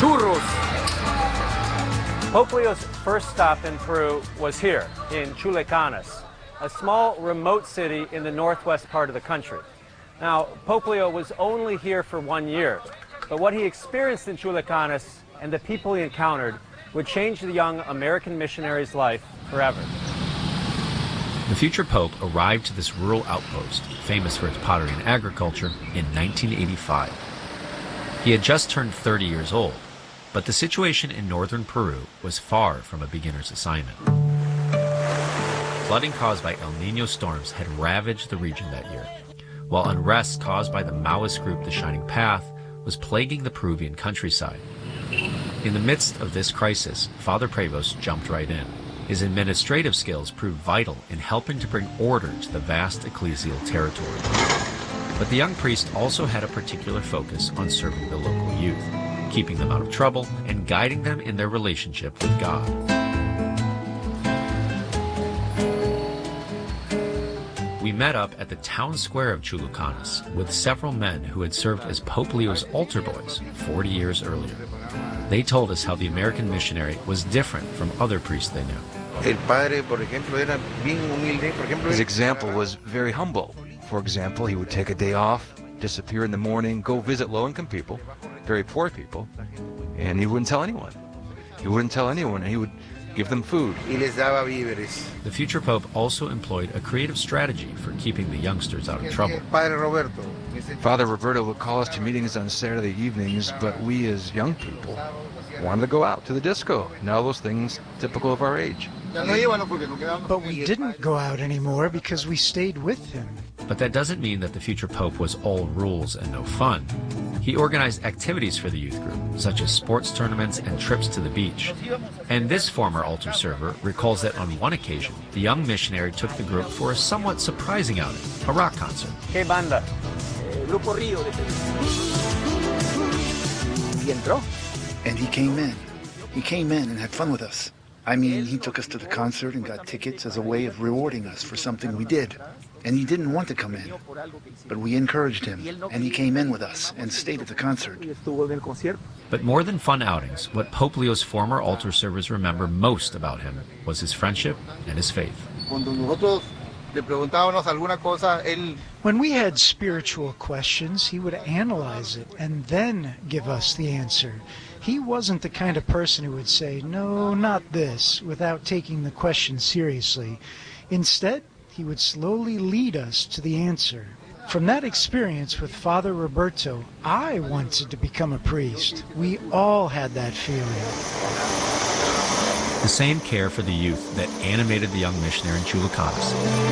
churros. Pope Leo's first stop in Peru was here, in Chulucanas, a small remote city in the northwest part of the country. Now, Pope Leo was only here for 1 year, but what he experienced in Chulucanas and the people he encountered would change the young American missionary's life forever. The future Pope arrived to this rural outpost, famous for its pottery and agriculture, in 1985. He had just turned 30 years old, but the situation in northern Peru was far from a beginner's assignment. Flooding caused by El Niño storms had ravaged the region that year, while unrest caused by the Maoist group The Shining Path was plaguing the Peruvian countryside. In the midst of this crisis, Father Prevost jumped right in. His administrative skills proved vital in helping to bring order to the vast ecclesial territory. But the young priest also had a particular focus on serving the local youth, keeping them out of trouble and guiding them in their relationship with God. We met up at the town square of Chulucanas with several men who had served as Pope Leo's altar boys 40 years earlier. They told us how the American missionary was different from other priests they knew. His example was very humble. For example, he would take a day off, disappear in the morning, go visit low-income people, very poor people, and he wouldn't tell anyone. He wouldn't tell anyone, and he would give them food. The future Pope also employed a creative strategy for keeping the youngsters out of trouble. Father Roberto would call us to meetings on Saturday evenings, but we as young people wanted to go out to the disco and all those things typical of our age. But we didn't go out anymore because we stayed with him. But that doesn't mean that the future Pope was all rules and no fun. He organized activities for the youth group, such as sports tournaments and trips to the beach. And this former altar server recalls that on one occasion, the young missionary took the group for a somewhat surprising outing, a rock concert. ¿Qué banda? Grupo Río de Perú. Y entró. And he came in. He came in and had fun with us. I mean, he took us to the concert and got tickets as a way of rewarding us for something we did. And he didn't want to come in, but we encouraged him, and he came in with us and stayed at the concert. But more than fun outings, what Pope Leo's former altar servers remember most about him was his friendship and his faith. When we had spiritual questions, he would analyze it and then give us the answer. He wasn't the kind of person who would say, "No, not this," without taking the question seriously. Instead, he would slowly lead us to the answer. From that experience with Father Roberto, I wanted to become a priest. We all had that feeling. The same care for the youth that animated the young missionary in Chulucanas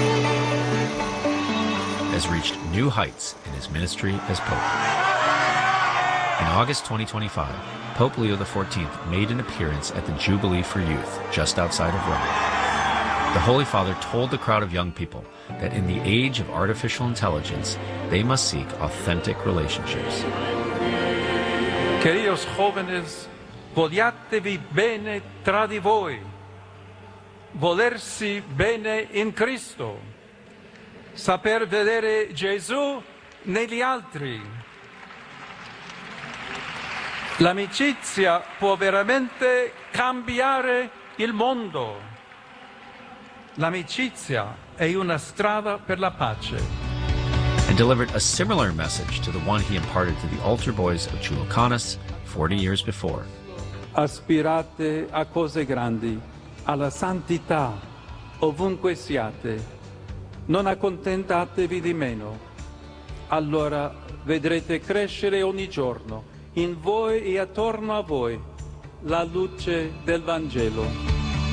has reached new heights in his ministry as Pope. In August 2025, Pope Leo XIV made an appearance at the Jubilee for Youth just outside of Rome. The Holy Father told the crowd of young people that in the age of artificial intelligence, they must seek authentic relationships. Queridos jóvenes, vogliatevi bene tra di voi, volersi bene in Cristo, saper vedere Gesù negli altri. L'amicizia può veramente cambiare il mondo. L'amicizia è una strada per la pace. And delivered a similar message to the one he imparted to the altar boys of Chulucanas 40 years before. Aspirate a cose grandi, alla santità, ovunque siate. Non accontentatevi di meno. Allora vedrete crescere ogni giorno, in voi e attorno a voi, la luce del Vangelo.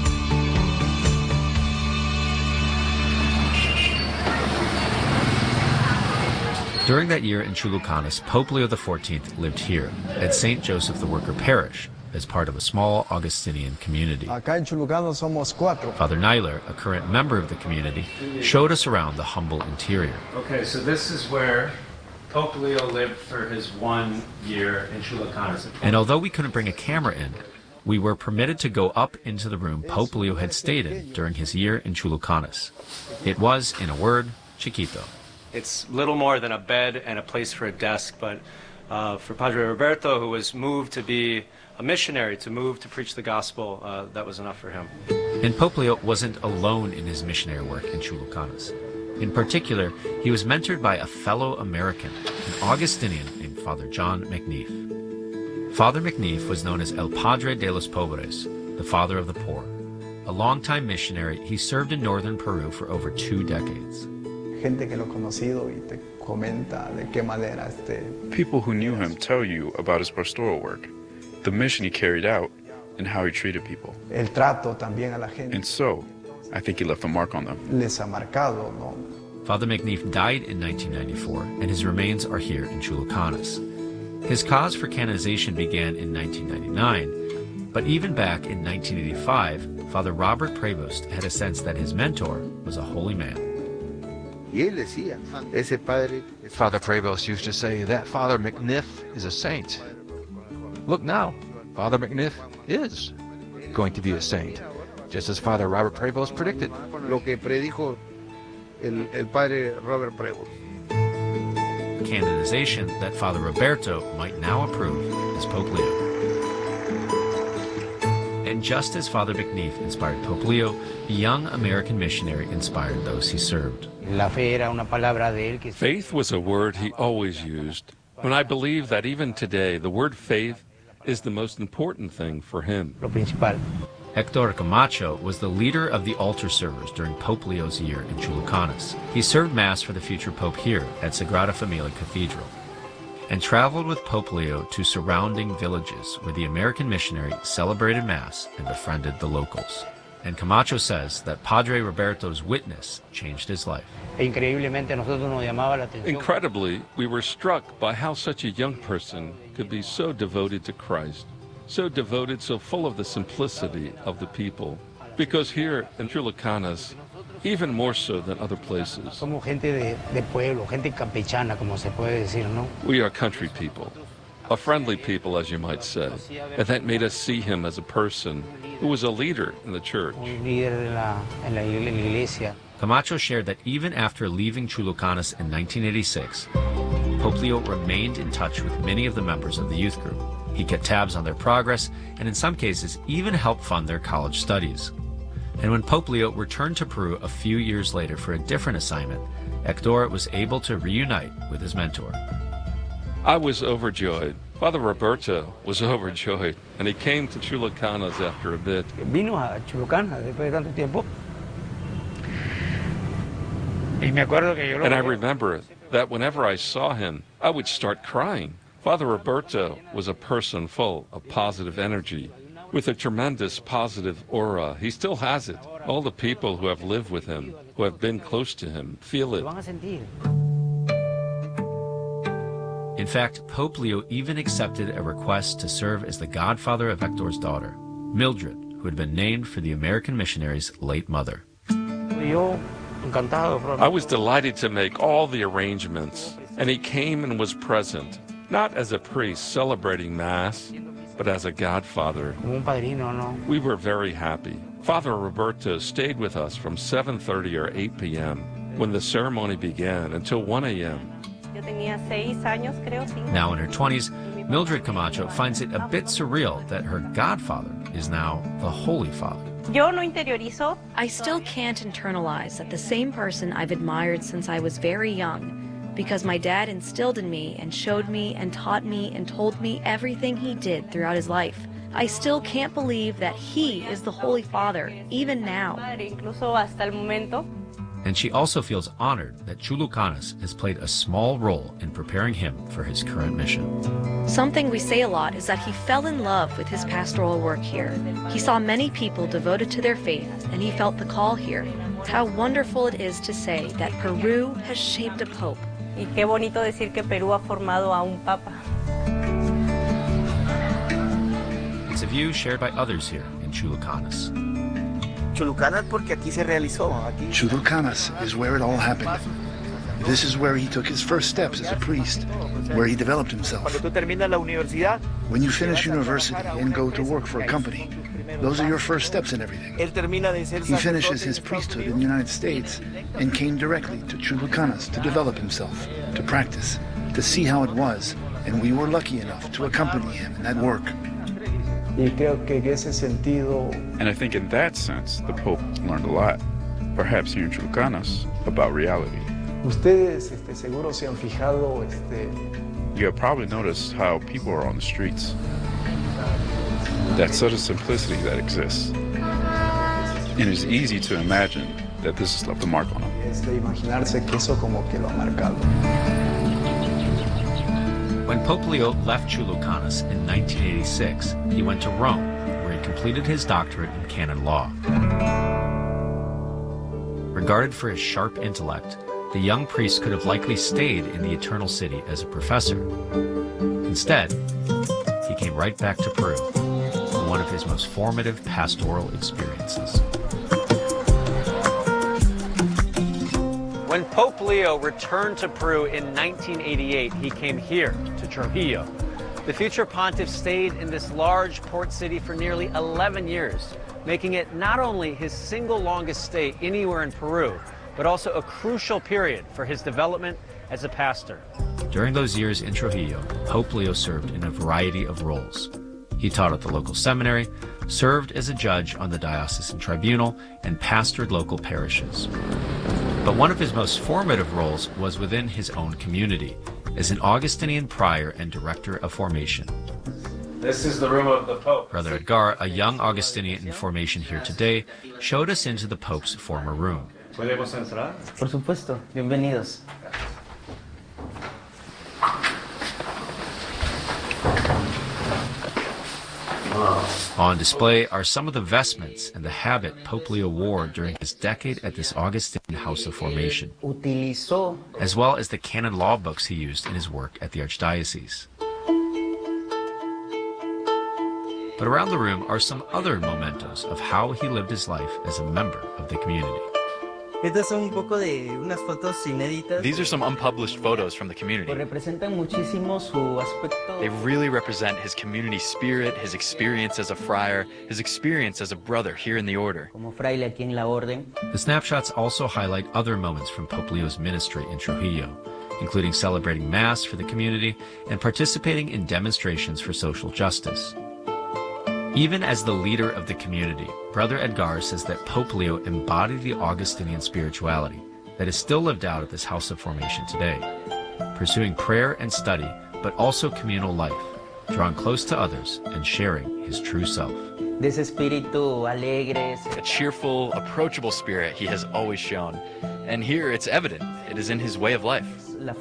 During that year in Chulucanas, Pope Leo XIV lived here, at St. Joseph the Worker Parish, as part of a small Augustinian community. Acá en Chulucanas somos 4. Father Nyler, a current member of the community, showed us around the humble interior. Okay, so this is where Pope Leo lived for his 1 year in Chulucanas. And although we couldn't bring a camera in, we were permitted to go up into the room Pope Leo had stayed in during his year in Chulucanas. It was, in a word, chiquito. It's little more than a bed and a place for a desk, but for Padre Roberto, who was moved to be a missionary, to move to preach the gospel, that was enough for him. And Pope Leo wasn't alone in his missionary work in Chulucanas. In particular, he was mentored by a fellow American, an Augustinian named Father John McNeef. Father McNeef was known as El Padre de los Pobres, the father of the poor. A longtime missionary, he served in northern Peru for over 2 decades. People who knew him tell you about his pastoral work, the mission he carried out, and how he treated people. And so, I think he left a mark on them. Father McNeef died in 1994, and his remains are here in Chulucanas. His cause for canonization began in 1999, but even back in 1985, Father Robert Prevost had a sense that his mentor was a holy man. Father Prevost used to say that Father McNeef is a saint. Look now, Father McNeef is going to be a saint, just as Father Robert Prevost predicted. Canonization that Father Roberto might now approve as Pope Leo. And just as Father McNeef inspired Pope Leo, the young American missionary inspired those he served. Faith was a word he always used, and I believe that even today the word faith is the most important thing for him. Hector Camacho was the leader of the altar servers during Pope Leo's year in Chulucanas. He served Mass for the future Pope here at Sagrada Familia Cathedral, and traveled with Pope Leo to surrounding villages where the American missionary celebrated Mass and befriended the locals. And Camacho says that Padre Roberto's witness changed his life. Incredibly, we were struck by how such a young person could be so devoted to Christ, so devoted, so full of the simplicity of the people. Because here in Chulucanas, even more so than other places, we are country people, a friendly people, as you might say, and that made us see him as a person who was a leader in the church. Camacho shared that even after leaving Chulucanas in 1986, Pope Leo remained in touch with many of the members of the youth group. He kept tabs on their progress, and in some cases even helped fund their college studies. And when Pope Leo returned to Peru a few years later for a different assignment, Hector was able to reunite with his mentor. I was overjoyed. Father Roberto was overjoyed, and he came to Chulucanas after a bit. And I remember that whenever I saw him, I would start crying. Father Roberto was a person full of positive energy, with a tremendous positive aura. He still has it. All the people who have lived with him, who have been close to him, feel it. In fact, Pope Leo even accepted a request to serve as the godfather of Hector's daughter, Mildred, who had been named for the American missionary's late mother. I was delighted to make all the arrangements, and he came and was present, not as a priest celebrating Mass, but as a godfather. We were very happy. Father Roberto stayed with us from 7:30 or 8 p.m. when the ceremony began until 1 a.m. Now in her 20s, Mildred Camacho finds it a bit surreal that her godfather is now the Holy Father. I still can't internalize that the same person I've admired since I was very young, because my dad instilled in me and showed me and taught me and told me everything he did throughout his life. I still can't believe that he is the Holy Father, even now. And she also feels honored that Chulucanas has played a small role in preparing him for his current mission. Something we say a lot is that he fell in love with his pastoral work here. He saw many people devoted to their faith, and he felt the call here. How wonderful it is to say that Peru has shaped a pope. Y qué bonito decir que Perú ha formado a un papa. It's a view shared by others here in Chulucanas. Chulucanas porque aquí se realizó. Chulucanas is where it all happened. This is where he took his first steps as a priest, where he developed himself. When you finish university and go to work for a company, those are your first steps in everything. He finishes his priesthood in the United States and came directly to Chulucanas to develop himself, to practice, to see how it was, And we were lucky enough to accompany him in that work. And I think in that sense, the Pope learned a lot, perhaps here in Chulucanas, about reality. You have probably noticed how people are on the streets. That sort of simplicity that exists. And it's easy to imagine that this has left a mark on them. When Pope Leo left Chulucanas in 1986, he went to Rome, where he completed his doctorate in canon law. Regarded for his sharp intellect, the young priest could have likely stayed in the Eternal City as a professor. Instead, he came right back to Peru for one of his most formative pastoral experiences. When Pope Leo returned to Peru in 1988, he came here to Trujillo. The future pontiff stayed in this large port city for nearly 11 years, making it not only his single longest stay anywhere in Peru, but also a crucial period for his development as a pastor. During those years in Trujillo, Pope Leo served in a variety of roles. He taught at the local seminary, served as a judge on the diocesan tribunal, and pastored local parishes. But one of his most formative roles was within his own community, as an Augustinian prior and director of formation. This is the room of the Pope. Brother Edgar, a young Augustinian in formation here today, showed us into the Pope's former room. ¿Podemos entrar? Por supuesto. Bienvenidos. On display are some of the vestments and the habit Pope Leo wore during his decade at this Augustine house of formation, as well as the canon law books he used in his work at the Archdiocese. But around the room are some other mementos of how he lived his life as a member of the community. These are some unpublished photos from the community. They really represent his community spirit, his experience as a friar, his experience as a brother here in the order. The snapshots also highlight other moments from Pope Leo's ministry in Trujillo, including celebrating Mass for the community and participating in demonstrations for social justice. Even as the leader of the community, Brother Edgar says that Pope Leo embodied the Augustinian spirituality that is still lived out at this house of formation today, pursuing prayer and study, but also communal life, drawing close to others and sharing his true self. A cheerful, approachable spirit he has always shown. And here it's evident. It is in his way of life.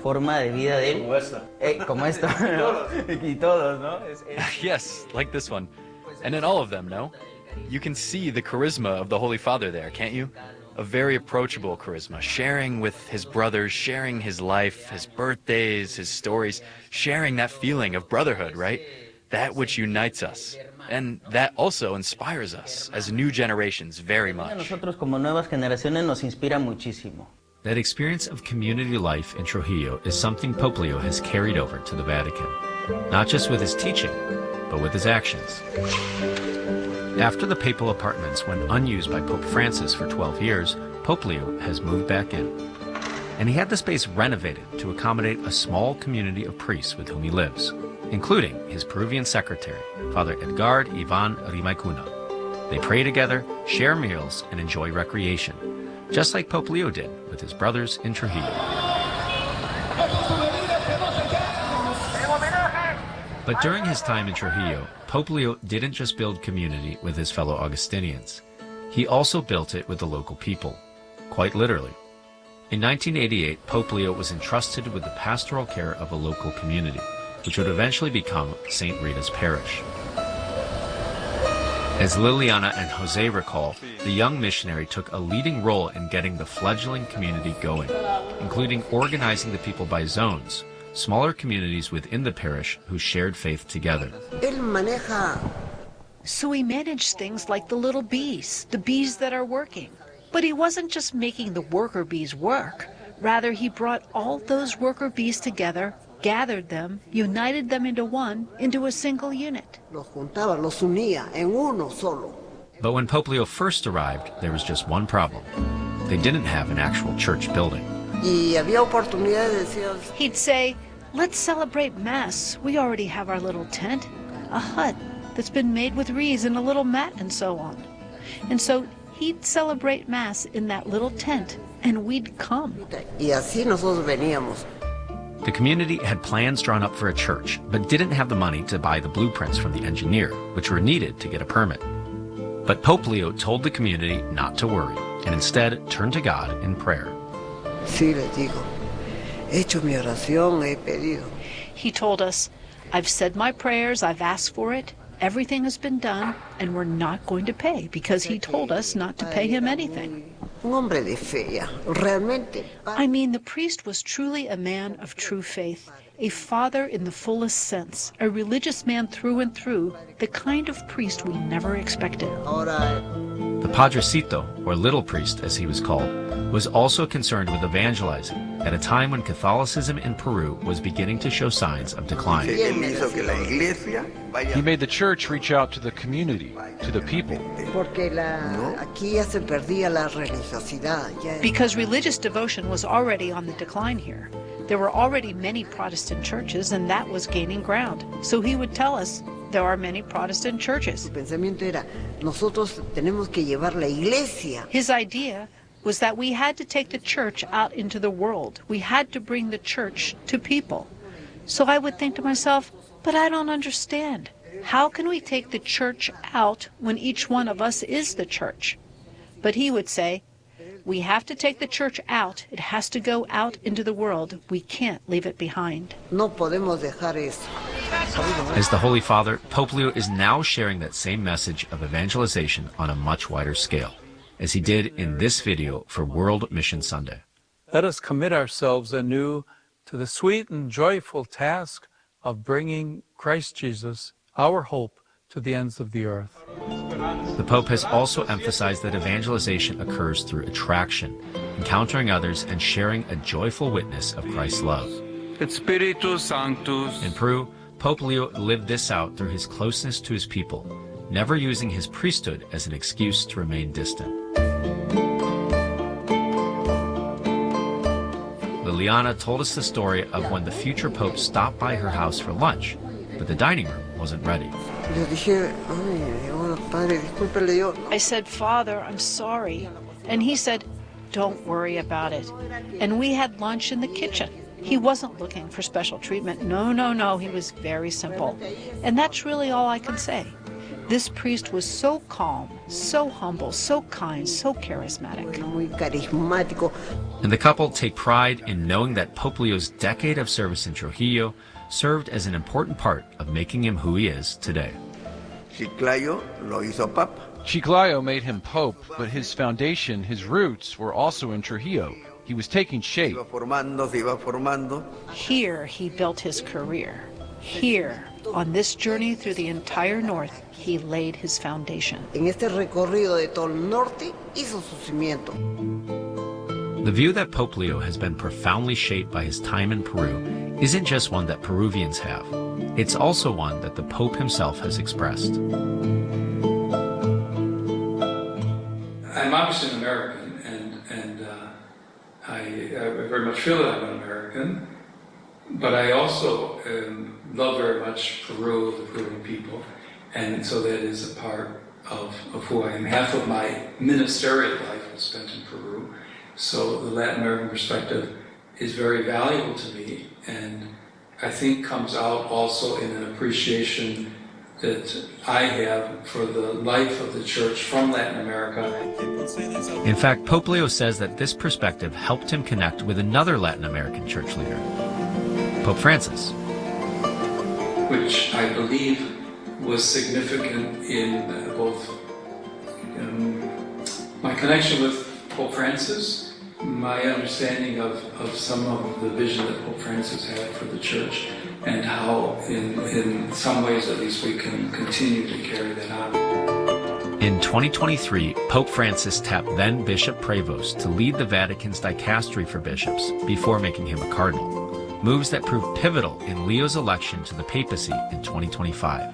Yes, like this one. And in all of them, no? You can see the charisma of the Holy Father there, can't you? A very approachable charisma, sharing with his brothers, sharing his life, his birthdays, his stories, sharing that feeling of brotherhood, right? That which unites us. And that also inspires us as new generations very much. That experience of community life in Trujillo is something Pope Leo has carried over to the Vatican, not just with his teaching, but with his actions. After the papal apartments went unused by Pope Francis for 12 years, Pope Leo has moved back in. And he had the space renovated to accommodate a small community of priests with whom he lives, including his Peruvian secretary, Father Edgar Ivan Rimaicuna. They pray together, share meals, and enjoy recreation, just like Pope Leo did with his brothers in Trujillo. But during his time in Trujillo, Pope Leo didn't just build community with his fellow Augustinians. He also built it with the local people, quite literally. In 1988, Pope Leo was entrusted with the pastoral care of a local community, which would eventually become St. Rita's Parish. As Liliana and Jose recall, the young missionary took a leading role in getting the fledgling community going, including organizing the people by zones, smaller communities within the parish who shared faith together. So he managed things like the little bees, the bees that are working. But he wasn't just making the worker bees work. Rather, he brought all those worker bees together, gathered them, united them into one, into a single unit. But when Pope Leo first arrived, there was just one problem. They didn't have an actual church building. He'd say, let's celebrate Mass. We already have our little tent, a hut that's been made with reeds and a little mat and so on. And so he'd celebrate Mass in that little tent, and we'd come. Y así nosotros veníamos. The community had plans drawn up for a church, but didn't have the money to buy the blueprints from the engineer, which were needed to get a permit. But Pope Leo told the community not to worry, and instead turned to God in prayer. Sí, les digo, he hecho mi oración, he pedido. He told us, I've said my prayers, I've asked for it, everything has been done, and we're not going to pay, because he told us not to pay him anything. Un hombre de fe, realmente. I mean, the priest was truly a man of true faith, a father in the fullest sense, a religious man through and through, the kind of priest we never expected. The Padrecito, or little priest as he was called, was also concerned with evangelizing at a time when Catholicism in Peru was beginning to show signs of decline. He made the church reach out to the community, to the people. Because religious devotion was already on the decline here. There were already many Protestant churches, and that was gaining ground. So he would tell us, there are many Protestant churches. His idea was that we had to take the church out into the world. We had to bring the church to people. So I would think to myself, but I don't understand. How can we take the church out when each one of us is the church? But he would say, we have to take the church out. It has to go out into the world. We can't leave it behind. No podemos dejar eso. As the Holy Father, Pope Leo is now sharing that same message of evangelization on a much wider scale, as he did in this video for World Mission Sunday. Let us commit ourselves anew to the sweet and joyful task of bringing Christ Jesus, our hope, to the ends of the earth. The Pope has also emphasized that evangelization occurs through attraction, encountering others and sharing a joyful witness of Christ's love. Et Spiritus Sanctus. In Peru, Pope Leo lived this out through his closeness to his people, never using his priesthood as an excuse to remain distant. Liliana told us the story of when the future Pope stopped by her house for lunch, but the dining room wasn't ready. I said, Father, I'm sorry. And he said, don't worry about it. And we had lunch in the kitchen. He wasn't looking for special treatment. No, he was very simple. And that's really all I can say. This priest was so calm, so humble, so kind, so charismatic. And the couple take pride in knowing that Pope Leo's decade of service in Trujillo served as an important part of making him who he is today. Chiclayo made him Pope, but his foundation, his roots, were also in Trujillo. He was taking shape. Here he built his career. Here, on this journey through the entire North, he laid his foundation. En este recorrido de todo el norte hizo su cimiento. The view that Pope Leo has been profoundly shaped by his time in Peru isn't just one that Peruvians have. It's also one that the Pope himself has expressed. I'm obviously an American, and I very much feel that I'm an American, but I also love very much Peru, the Peruvian people, and so that is a part of who I am. Half of my ministerial life was spent in Peru, so the Latin American perspective is very valuable to me, and I think comes out also in an appreciation that I have for the life of the Church from Latin America. In fact, Pope Leo says that this perspective helped him connect with another Latin American church leader, Pope Francis. Which I believe was significant in both my connection with Pope Francis, my understanding of some of the vision that Pope Francis had for the Church, and how in some ways at least we can continue to carry that on. In 2023, Pope Francis tapped then Bishop Prevost to lead the Vatican's dicastery for bishops before making him a cardinal, moves that proved pivotal in Leo's election to the papacy in 2025.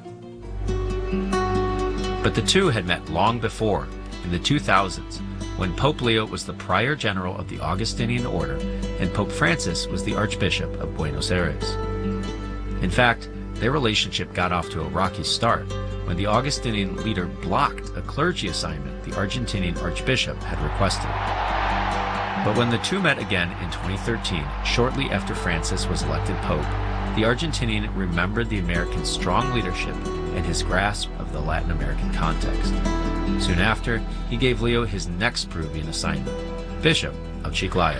But the two had met long before, in the 2000s, when Pope Leo was the Prior General of the Augustinian Order and Pope Francis was the Archbishop of Buenos Aires. In fact, their relationship got off to a rocky start when the Augustinian leader blocked a clergy assignment the Argentinian Archbishop had requested. But when the two met again in 2013, shortly after Francis was elected Pope, the Argentinian remembered the American's strong leadership and his grasp of the Latin American context. Soon after, he gave Leo his next Peruvian assignment, Bishop of Chiclayo.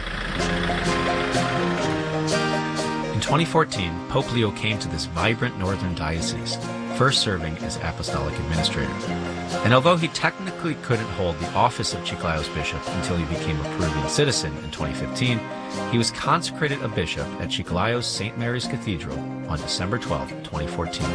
In 2014, Pope Leo came to this vibrant northern diocese, first serving as apostolic administrator. And although he technically couldn't hold the office of Chiclayo's bishop until he became a Peruvian citizen in 2015, he was consecrated a bishop at Chiclayo's St. Mary's Cathedral on December 12, 2014.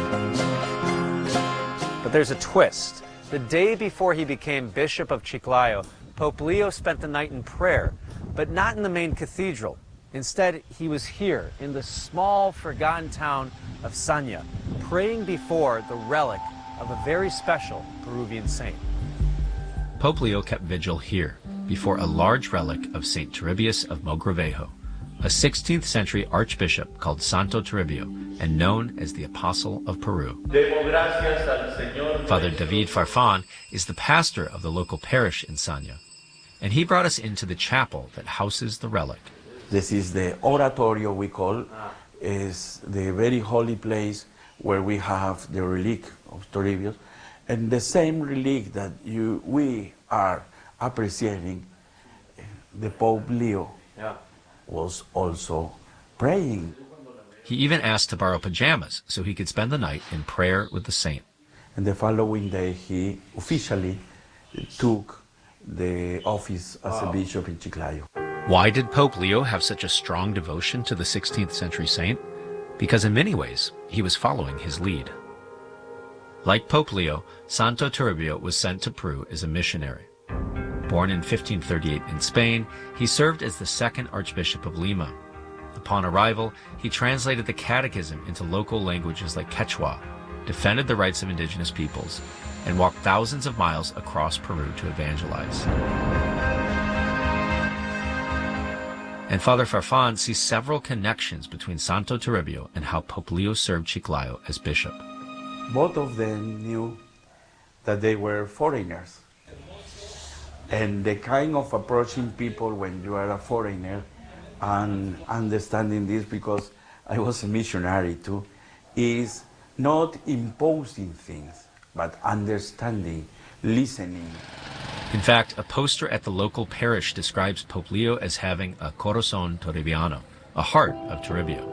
But there's a twist. The day before he became Bishop of Chiclayo, Pope Leo spent the night in prayer, but not in the main cathedral. Instead, he was here in the small, forgotten town of Sanya, praying before the relic of a very special Peruvian saint. Pope Leo kept vigil here, before a large relic of St. Toribio of Mogrovejo, a 16th century archbishop called Santo Toribio and known as the Apostle of Peru. Father David Farfan is the pastor of the local parish in Sanya, and he brought us into the chapel that houses the relic. This is the oratorio we call, is the very holy place where we have the relic of Toribio, and the same relic that we are appreciating, the Pope Leo was also praying. He even asked to borrow pajamas so he could spend the night in prayer with the saint. And the following day he officially took the office as a bishop in Chiclayo. Why did Pope Leo have such a strong devotion to the 16th century saint? Because in many ways, he was following his lead. Like Pope Leo, Santo Toribio was sent to Peru as a missionary. Born in 1538 in Spain, he served as the second Archbishop of Lima. Upon arrival, he translated the Catechism into local languages like Quechua, defended the rights of indigenous peoples, and walked thousands of miles across Peru to evangelize. And Father Farfan sees several connections between Santo Toribio and how Pope Leo served Chiclayo as bishop. Both of them knew that they were foreigners. And the kind of approaching people when you are a foreigner and understanding this, because I was a missionary too, is not imposing things, but understanding, listening. In fact, a poster at the local parish describes Pope Leo as having a corazón toribiano, a heart of Toribio.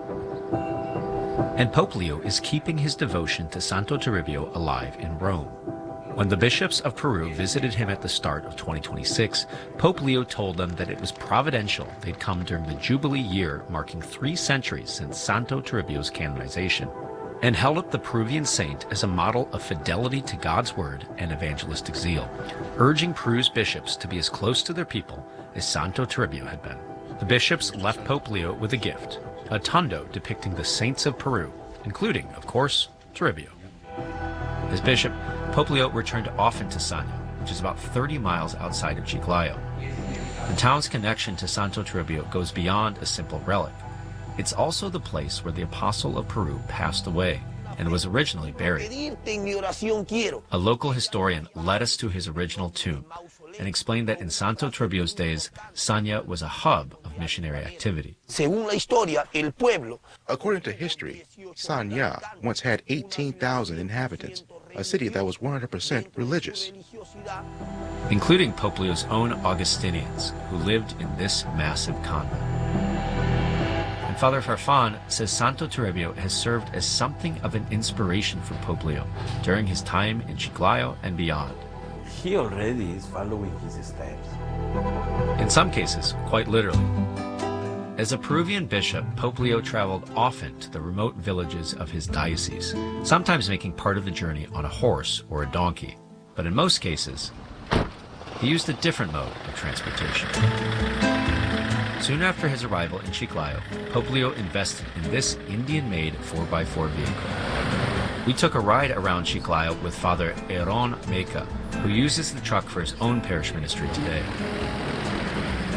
And Pope Leo is keeping his devotion to Santo Toribio alive in Rome. When the bishops of Peru visited him at the start of 2026, Pope Leo told them that it was providential they'd come during the Jubilee year marking 3 centuries since Santo Toribio's canonization, and held up the Peruvian saint as a model of fidelity to God's word and evangelistic zeal, urging Peru's bishops to be as close to their people as Santo Toribio had been. The bishops left Pope Leo with a gift, a tondo depicting the saints of Peru, including, of course, Toribio. As bishop, Pope Leo returned often to Sanya, which is about 30 miles outside of Chiclayo. The town's connection to Santo Toribio goes beyond a simple relic. It's also the place where the Apostle of Peru passed away and was originally buried. A local historian led us to his original tomb and explained that in Santo Toribio's days, Sanya was a hub of missionary activity. According to history, Sanya once had 18,000 inhabitants, a city that was 100% religious, including Pope Leo's own Augustinians, who lived in this massive convent. And Father Farfan says Santo Toribio has served as something of an inspiration for Pope Leo during his time in Chiclayo and beyond. He already is following his steps. In some cases, quite literally. As a Peruvian bishop, Pope Leo traveled often to the remote villages of his diocese, sometimes making part of the journey on a horse or a donkey. But in most cases, he used a different mode of transportation. Soon after his arrival in Chiclayo, Pope Leo invested in this Indian-made 4x4 vehicle. We took a ride around Chiclayo with Father Aaron Meca, who uses the truck for his own parish ministry today.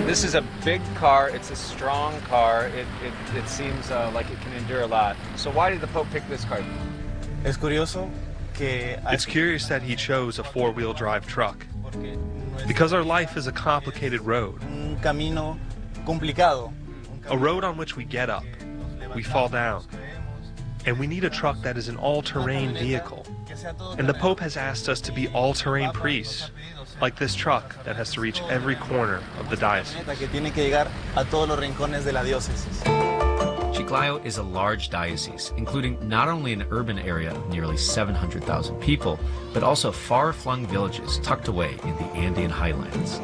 This is a big car. It's a strong car. It seems like it can endure a lot. So why did the Pope pick this car? It's curious that he chose a four-wheel drive truck. Because our life is a complicated road. A road on which we get up, we fall down. And we need a truck that is an all-terrain vehicle. And the Pope has asked us to be all-terrain priests, like this truck that has to reach every corner of the diocese. Chiclayo is a large diocese, including not only an urban area of nearly 700,000 people, but also far-flung villages tucked away in the Andean highlands.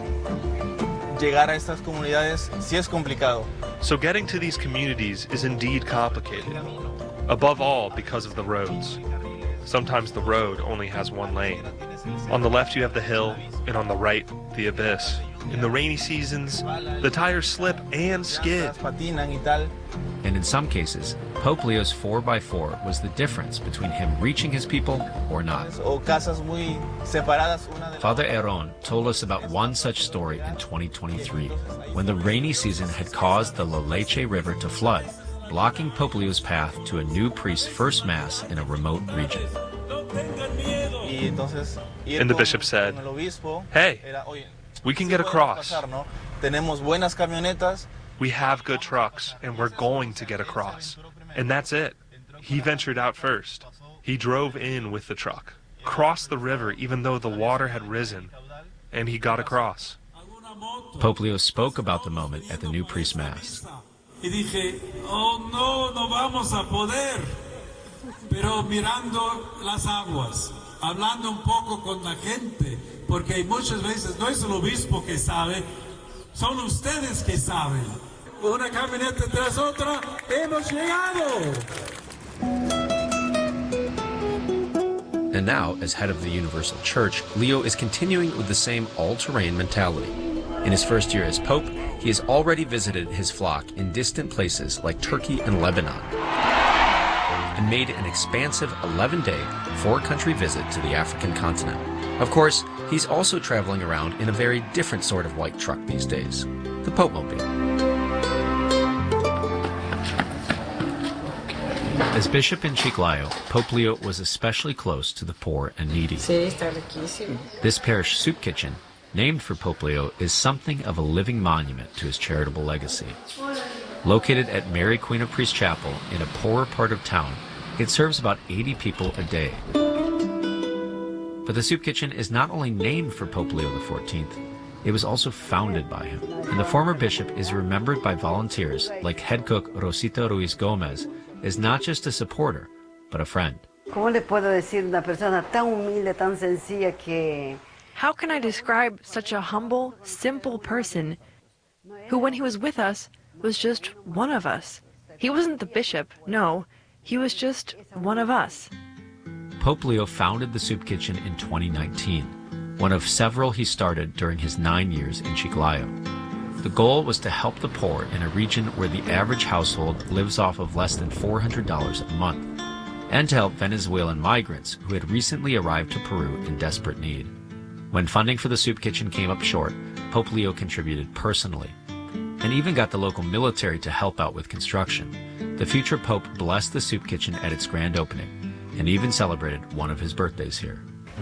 So getting to these communities is indeed complicated, above all because of the roads. Sometimes the road only has one lane. On the left you have the hill, and on the right, the abyss. In the rainy seasons, the tires slip and skid. And in some cases, Pope Leo's 4x4 was the difference between him reaching his people or not. Father Heron told us about one such story in 2023, when the rainy season had caused the La Leche River to flood, blocking Pope Leo's path to a new priest's first Mass in a remote region. And the bishop said, "Hey, we can get across. We have good trucks, and we're going to get across." And that's it. He ventured out first. He drove in with the truck, crossed the river even though the water had risen, and he got across. Pope Leo spoke about the moment at the new priest Mass. Y dije, oh no, no vamos a poder. Pero mirando las aguas, hablando un poco con la gente, porque muchas veces no es el obispo que sabe, son ustedes que saben. Una camioneta tras otra, hemos llegado. And now, as head of the Universal Church, Leo is continuing with the same all-terrain mentality. In his first year as Pope, he has already visited his flock in distant places like Turkey and Lebanon, and made an expansive 11-day, 4-country visit to the African continent. Of course, he's also traveling around in a very different sort of white truck these days, the Pope-mobile. As bishop in Chiclayo, Pope Leo was especially close to the poor and needy. This parish soup kitchen, named for Pope Leo, is something of a living monument to his charitable legacy. Located at Mary Queen of Priests Chapel in a poorer part of town, it serves about 80 people a day. But the soup kitchen is not only named for Pope Leo XIV, it was also founded by him. And the former bishop is remembered by volunteers like head cook Rosita Ruiz Gomez as not just a supporter, but a friend. ¿Cómo le puedo decir una persona tan humilde, tan sencilla que... How can I describe such a humble, simple person who, when he was with us, was just one of us? He wasn't the bishop, no. He was just one of us. Pope Leo founded the soup kitchen in 2019, one of several he started during his 9 years in Chiclayo. The goal was to help the poor in a region where the average household lives off of less than $400 a month, and to help Venezuelan migrants who had recently arrived to Peru in desperate need. When funding for the soup kitchen came up short, Pope Leo contributed personally, and even got the local military to help out with construction. The future Pope blessed the soup kitchen at its grand opening, and even celebrated one of his birthdays here.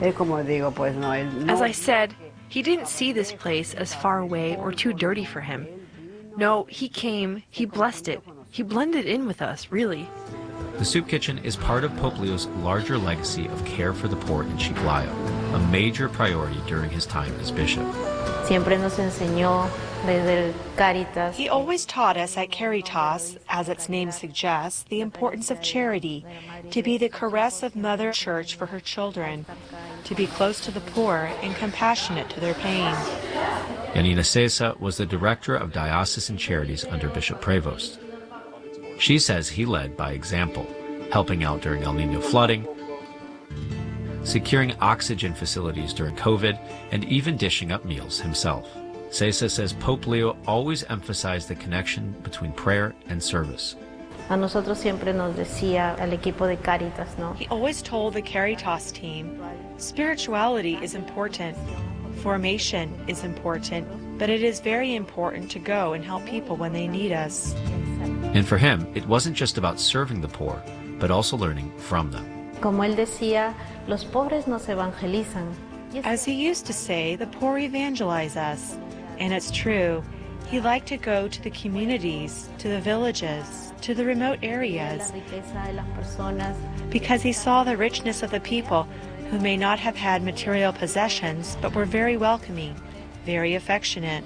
As I said, he didn't see this place as far away or too dirty for him. No, he came, he blessed it, he blended in with us, really. The soup kitchen is part of Pope Leo's larger legacy of care for the poor in Chiclayo, a major priority during his time as bishop. Siempre nos enseñó desde el Caritas. He always taught us at Caritas, as its name suggests, the importance of charity, to be the caress of Mother Church for her children, to be close to the poor and compassionate to their pain. Janina Cesa was the director of diocesan charities under Bishop Prevost. She says he led by example, helping out during El Niño flooding, securing oxygen facilities during COVID, and even dishing up meals himself. Cesa says Pope Leo always emphasized the connection between prayer and service. A nosotros siempre nos decía al equipo de Caritas, ¿no? He always told the Caritas team, spirituality is important, formation is important, but it is very important to go and help people when they need us. And for him, it wasn't just about serving the poor, but also learning from them. Como él decía, los pobres nos evangelizan. As he used to say, the poor evangelize us. And it's true. He liked to go to the communities, to the villages, to the remote areas, because he saw the richness of the people who may not have had material possessions, but were very welcoming, very affectionate.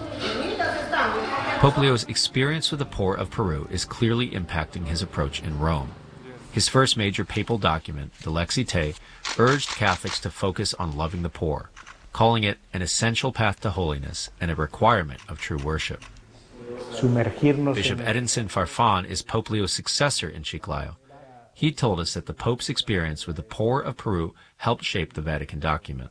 Pope Leo's experience with the poor of Peru is clearly impacting his approach in Rome. His first major papal document, the Lexite, urged Catholics to focus on loving the poor, calling it an essential path to holiness and a requirement of true worship. Bishop Edinson Farfan is Pope Leo's successor in Chiclayo. He told us that the Pope's experience with the poor of Peru helped shape the Vatican document.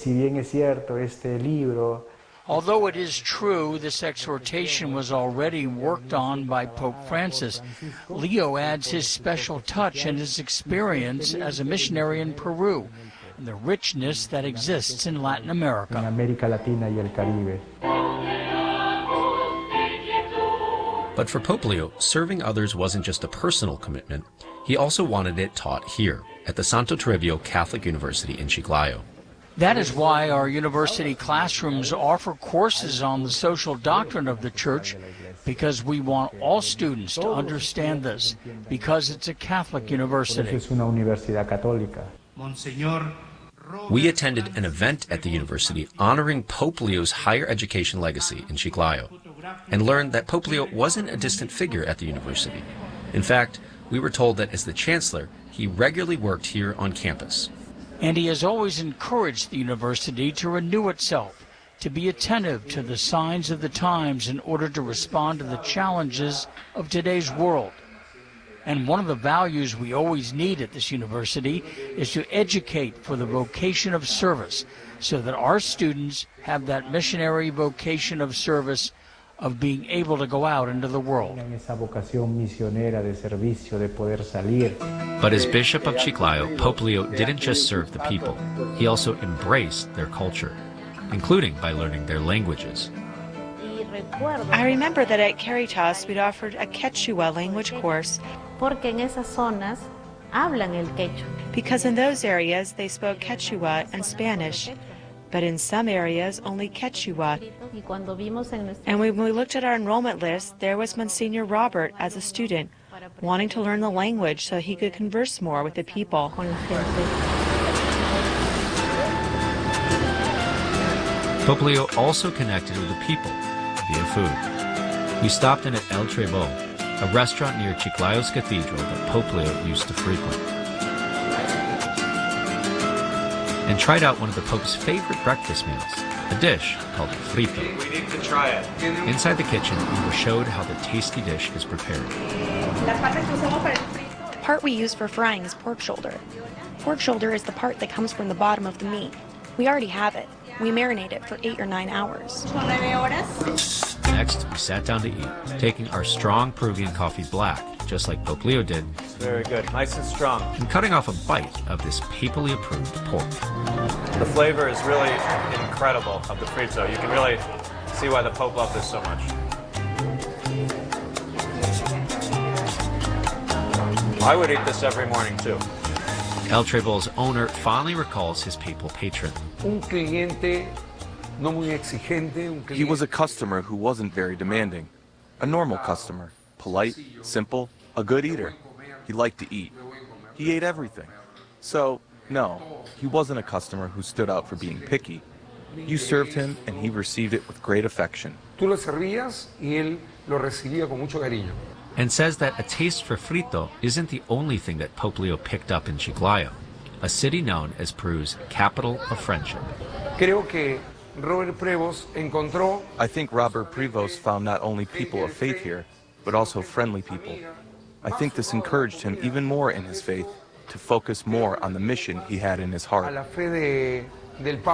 Although it is true this exhortation was already worked on by Pope Francis, Leo adds his special touch and his experience as a missionary in Peru and the richness that exists in Latin America. But for Pope Leo, serving others wasn't just a personal commitment. He also wanted it taught here, at the Santo Toribio Catholic University in Chiclayo. That is why our university classrooms offer courses on the social doctrine of the Church, because we want all students to understand this, because it's a Catholic university. We attended an event at the university honoring Pope Leo's higher education legacy in Chiclayo, and learned that Pope Leo wasn't a distant figure at the university. In fact, we were told that as the chancellor, he regularly worked here on campus. And he has always encouraged the university to renew itself, to be attentive to the signs of the times in order to respond to the challenges of today's world. And one of the values we always need at this university is to educate for the vocation of service, so that our students have that missionary vocation of service of being able to go out into the world. But as Bishop of Chiclayo, Pope Leo didn't just serve the people. He also embraced their culture, including by learning their languages. I remember that at Caritas we'd offered a Quechua language course, because in those areas they spoke Quechua and Spanish, but in some areas only Quechua. And when we looked at our enrollment list, there was Monsignor Robert as a student, wanting to learn the language so he could converse more with the people. Pope Leo also connected with the people via food. We stopped in at El Trevo, a restaurant near Chiclayo's cathedral that Pope Leo used to frequent, and tried out one of the Pope's favorite breakfast meals, a dish called frito. We need to try it. Inside the kitchen, we were showed how the tasty dish is prepared. The part we use for frying is pork shoulder. Pork shoulder is the part that comes from the bottom of the meat. We already have it. We marinate it for 8 or 9 hours. Next, we sat down to eat, taking our strong Peruvian coffee black, just like Pope Leo did. Very good, nice and strong. And cutting off a bite of this papally approved pork. The flavor is really incredible of the frito. You can really see why the Pope loved this so much. I would eat this every morning too. El Trevo's owner fondly recalls his papal patron. He was a customer who wasn't very demanding. A normal customer. Polite, simple, a good eater. He liked to eat. He ate everything. So, no, he wasn't a customer who stood out for being picky. You served him and he received it with great affection. And says that a taste for frito isn't the only thing that Pope Leo picked up in Chiclayo, a city known as Peru's capital of friendship. I think Robert Prevost found not only people of faith here, but also friendly people. I think this encouraged him even more in his faith to focus more on the mission he had in his heart.